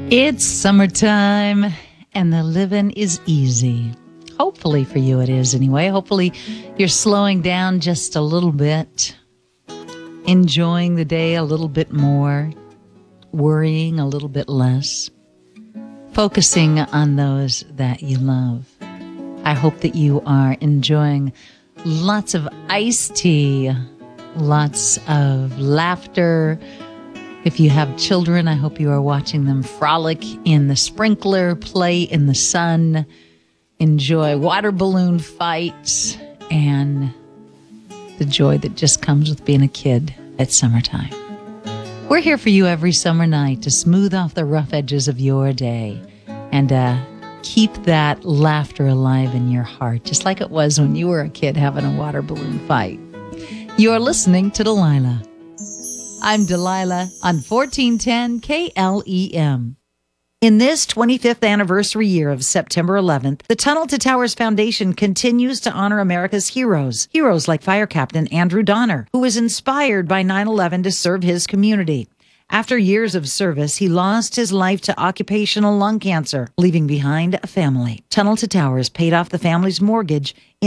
It's summertime and the living is easy. Hopefully for you it is anyway. Hopefully you're slowing down just a little bit, enjoying the day a little bit more, worrying a little bit less, focusing on those that you love. I hope that you are enjoying lots of iced tea, lots of laughter. If you have children, I hope you are watching them frolic in the sprinkler, play in the sun, enjoy water balloon fights, and the joy that just comes with being a kid at summertime. We're here for you every summer night to smooth off the rough edges of your day and keep that laughter alive in your heart, just like it was when you were a kid having a water balloon fight. You're listening to Delilah. I'm Delilah on 1410 KLEM. In this 25th anniversary year of September 11th, the Tunnel to Towers Foundation continues to honor America's heroes. Heroes like Fire Captain Andrew Donner, who was inspired by 9/11 to serve his community. After years of service, he lost his life to occupational lung cancer, leaving behind a family. Tunnel to Towers paid off the family's mortgage